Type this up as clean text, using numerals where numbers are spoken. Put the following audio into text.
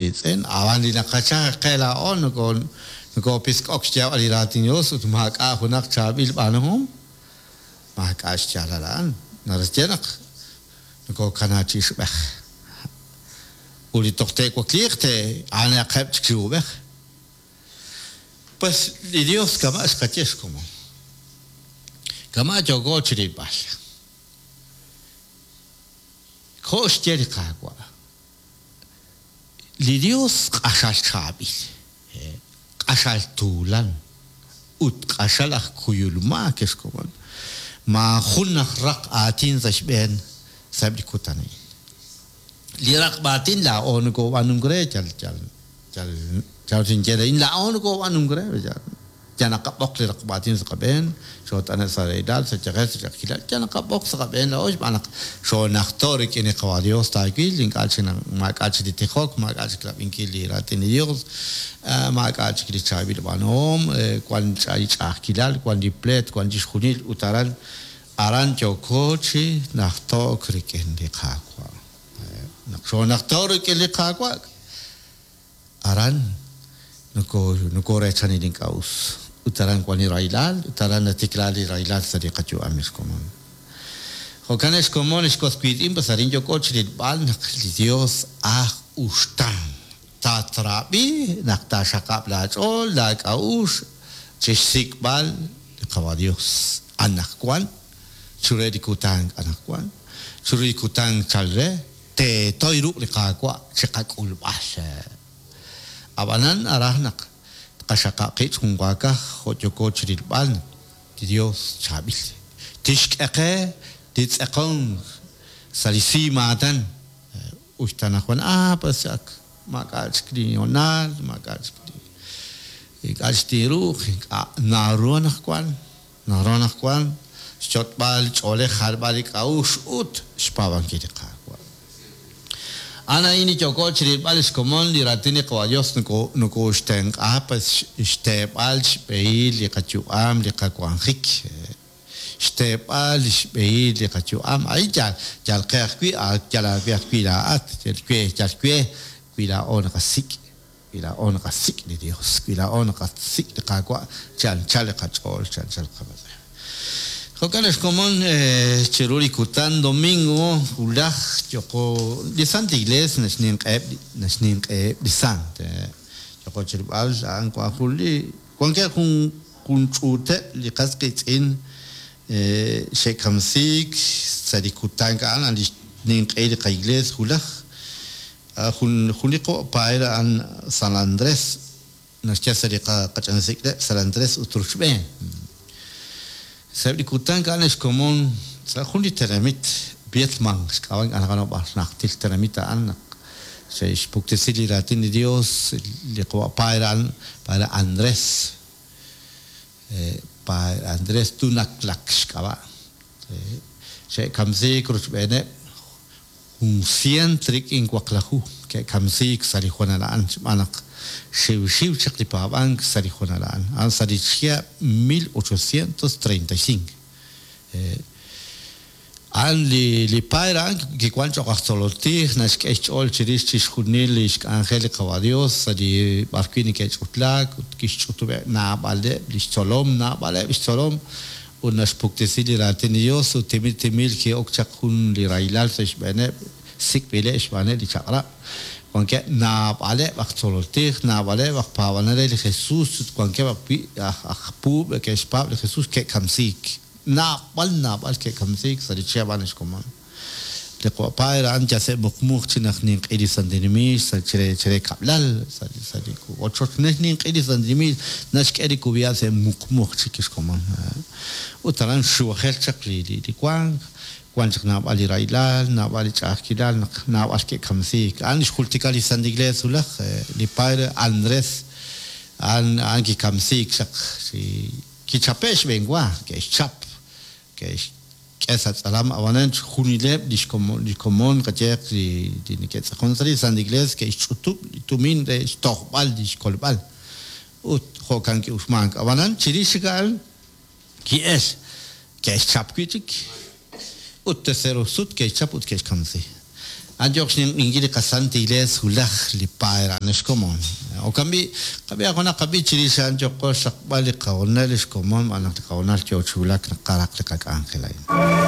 kids en awan di nakacha kela on ko pisk oxja ali ratinios ut mak a hunak chabil banhom mak ashjalalan narjenak ko kanachi shbekh uli tochte ko klierte ana khabt chubekh pues Dios kama escaches como kama jogo chiribal Koşteri kagwa. Lidios qashal chabil. Qashal tulan. Ut qashal kuyulma keskoman. Ma khunna raq atin zashben sabdi kutani. Li raq batin la ongo anungre chal tinjere in la ongo anungre jana qabok li raq batin zqaben شوت أنا سريدال سجغت سجكيلا جانا كبوك سقبين لوش بانك شو نختارك إني قواديوس تاكيل لين قالشنا ما قالش دي تخوك ما قالش كلاب إنكي لي راتين يوز ما قالش كلي شابي لبانهم كوان شاي شاكيلا كوان دي بلت كوان دي شخونيل وتران أران جو كوتشي نختارك ركين دي خاكوا شو نختارك اللي خاكوا أران نكو ريتشاني دين كاوس utaran kwani railal utaran tiklali railal sariqatu amiskomon hokanes komon iskosquid imbasarin yo cochri bal Dios ustan tatrabi nakta shaqab la chol la kaush chisik bal qawadios anakwan churedi kutang anakwan churedi kutang chalre te toiru liqaqwa chiqaqul bahsha abanan arahnak qashaqaqit hungwaka hojoko chrilbal Dios chabil tishqaqe titsaqon salisi madan ustanakwan pasak maqalskri onal maqalskri iqalstiru naronakwan shotbal chole kharbali qaush ut spawan kitiqa Ana ini joko chiribal iskomon li ratini qawadios nuko shteng pas shtebal shbeil li qachuam li qakwankhik shtebal shbeil li qachuam ay jal qaqwi jala qaqwi la at jal kwe la on qasik li Dios la on qasik li qaqwa chal qachol chal qabaz Hocanes común cheruri kutan domingo ulach yoko de santa iglesia nasnin de santa yoko cheribal an kwa huli kwanke kun chute li qasqit in shekamsik sadi kutan kan an nin qeid iglesia ulach khuniqo paira an San Andrés nascha sariqa qachansik de San Andrés utrushben Sabdi kutan kan es común sa hundi teramit bietman skawan anagano basnak til teramita anak se spukte sili ratin Dios le qua para Andrés para Andrés tunak lakskava se kamse krus bene trik in kwaklahu ke kamse sari khonalan anak Shiv Chaklipaban Sarihonalan, an Sarichia 1835. An li pairan que cuanto gastolotir nas que ol chirish khunilish angel qawadios sadi barkini ke chutlak kishutube na balde listolom na bale listolom unas puktesili ratenios temil ke okchakun li railal seshbane sikbele shbane li chaqra Cuanque na vale baxtolotir na vale baxpavanere de Jesús cuanque pu que es Pablo Jesús que kamsik na val que kamsik sarichia vanes coman de qua era anja se mukmuk chinaknin qidi sandinimi chere kablal sadi ku otro nin qidi sandinimi nash qedi ku bia se mukmuk chikis coman utaran shu khel chakli di kwang Quanto na bali railal na bali chakilal na waske kamsik an shkultikali sandigles ulach li pair Andrés an ki kamsik sak si ki chapesh bengwa ke chap ke esat salam awanen khunile diskomon kajer di niket khonsari sandigles ke chutup tumin de stohbal diskolbal ut khokan ki usman awanan chirishgal ki es ke chap kitik Ut tercero sud que chaput que kamsi. Anjok ning ingili kasanti les hulah lipaira neskomon. O kambi akona kabi chiri sanjok ko sakbali kaonal eskomon anak kaonal chulak nakarak lekak angkelain.